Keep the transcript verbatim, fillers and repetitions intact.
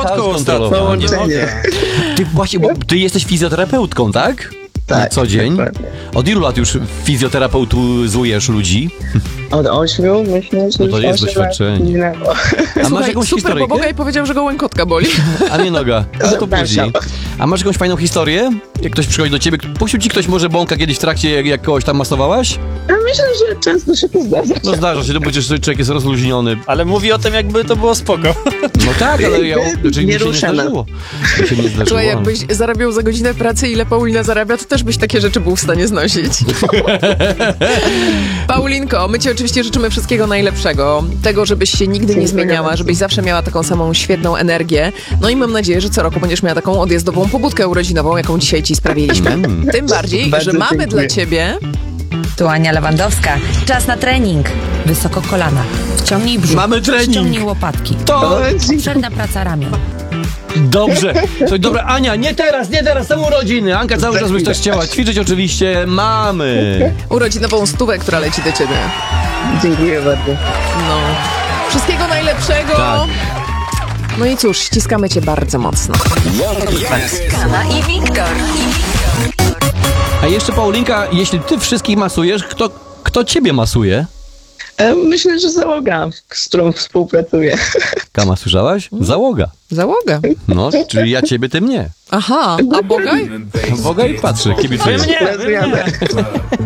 fotką ostatnio. Połączenie. Ty właśnie, bo ty jesteś fizjoterapeutką, tak? Tak, Na co dzień? dokładnie. Od ilu lat już fizjoterapeutuzujesz ludzi? Od ośmiu, myślę, że No to już jest osiem lat doświadczenie. minęło. A masz Słuchaj, jakąś super, bo historyjkę? Bogaj powiedział, że go łękotka boli. A nie noga. A to Zapraszam. później. A masz jakąś fajną historię? Jak ktoś przychodzi do ciebie, puścił ci ktoś może bąka kiedyś w trakcie, jak, jak kogoś tam masowałaś? Ja myślę, że często się to zdarza. No zdarza się, to przecież człowiek jest rozluźniony. Ale mówi o tym, jakby to było spoko. No tak, ale ja, znaczy, Nie mi się nie ruszamy. zdarzyło. Mi się nie zdarzyło. Słuchaj, jakbyś zarabiał za godzinę pracy, ile Paulina zarabia, to też byś takie rzeczy był w stanie znosić. Paulinko, my ci oczywiście życzymy wszystkiego najlepszego. Tego, żebyś się nigdy nie zmieniała, żebyś zawsze miała taką samą świetną energię. No i mam nadzieję, że co roku będziesz miała taką odjazdową pobudkę urodzinową, jaką dzisiaj ci sprawiliśmy. Tym bardziej, Bardzo że mamy dziękuję. dla ciebie... Tu Ania Lewandowska. Czas na trening. Wysoko kolana. Wciągnij brzuch. Mamy trening. Ściągnij łopatki. To Obszerna praca ramion. dobrze. Słuchaj, dobra, Ania, nie teraz, nie teraz, są urodziny. Anka cały czas byś też chciała ćwiczyć, oczywiście mamy. Urodzinową stówę, która leci do ciebie. Dziękuję bardzo. No. Wszystkiego najlepszego. Tak. No i cóż, ściskamy cię bardzo mocno. Kana i Wiktor. A jeszcze Paulinka, jeśli ty wszystkich masujesz, kto, kto ciebie masuje? E, Myślę, że załoga, z którą współpracuję. Kama, słyszałaś? Załoga. Załoga. No, czyli ja ciebie, ty mnie. Aha, a Bogaj? Boga i patrzy, kibicuję. Wy mnie, wy Rozjadę. mnie.